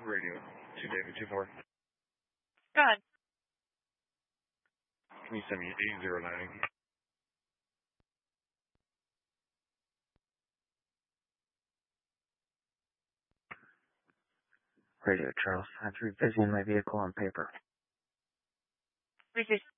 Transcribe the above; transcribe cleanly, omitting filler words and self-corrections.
Radio to David 24. Go ahead. Can you send me 809? Radio, Charles. I'm revisioning my vehicle on paper. Resist.